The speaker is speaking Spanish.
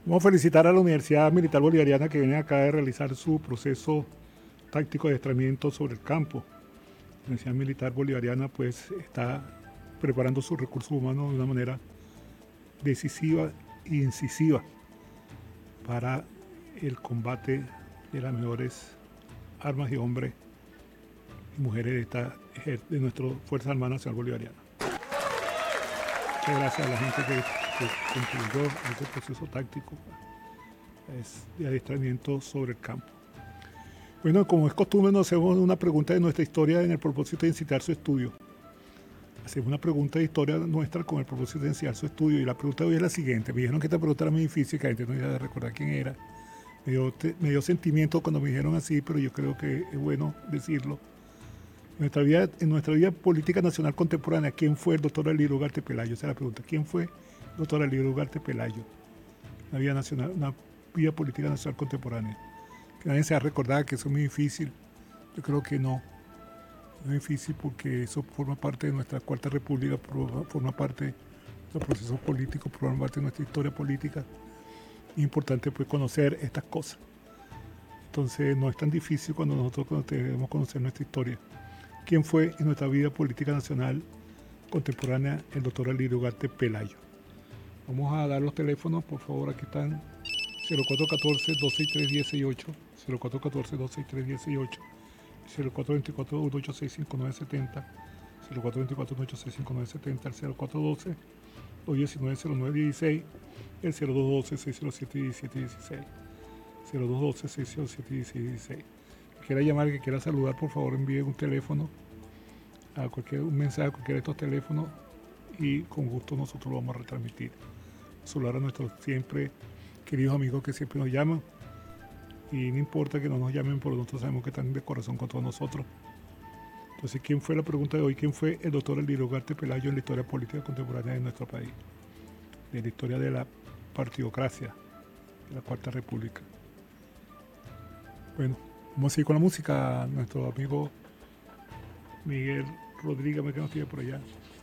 Vamos a felicitar a la Universidad Militar Bolivariana que viene acá de realizar su proceso táctico de adiestramiento sobre el campo. La Universidad Militar Bolivariana pues está preparando sus recursos humanos de una manera decisiva e incisiva para el combate de las mejores armas y hombres y mujeres de nuestra Fuerza Armada Nacional Bolivariana. Muchas gracias a la gente que contribuyó a este proceso táctico de adiestramiento sobre el campo. Bueno, como es costumbre, nos hacemos una pregunta de nuestra historia en el propósito de incitar su estudio. Hacemos una pregunta de historia nuestra con el propósito de incitar su estudio. Y la pregunta de hoy es la siguiente. Me dijeron que esta pregunta era muy difícil, que la gente no iba a recordar quién era. Me dio sentimiento cuando me dijeron así, pero yo creo que es bueno decirlo. En nuestra vida política nacional contemporánea, ¿quién fue el doctor Aliro Ugarte Pelayo? Esa es la pregunta. ¿Quién fue el doctor Aliro Ugarte Pelayo? Una vida política nacional contemporánea. Que nadie se va a recordar, que eso es muy difícil. Yo creo que no. No es difícil porque eso forma parte de nuestra Cuarta República, forma parte de nuestro proceso político, forma parte de nuestra historia política. Es importante pues conocer estas cosas. Entonces no es tan difícil cuando nosotros debemos conocer nuestra historia. ¿Quién fue en nuestra vida política nacional contemporánea el doctor Aliro Ugarte Pelayo? Vamos a dar los teléfonos, por favor, aquí están 0414-263-18, 0414-263-18, 0424-186-5970, 0424-186-5970, el 0412-219-0916, el 0212-607-1716, 0212-607-1716. Quiera llamar, que quiera saludar, por favor envíe un teléfono, un mensaje a cualquiera de estos teléfonos y con gusto nosotros lo vamos a retransmitir. Saludar a nuestros siempre queridos amigos que siempre nos llaman, y no importa que no nos llamen, porque nosotros sabemos que están de corazón con todos nosotros. Entonces, ¿quién fue la pregunta de hoy? ¿Quién fue el doctor Aliro Ugarte Pelayo en la historia política contemporánea de nuestro país? De la historia de la partidocracia, de la Cuarta República. Bueno, vamos a seguir con la música. Nuestro amigo Miguel Rodríguez, que nos tiene por allá.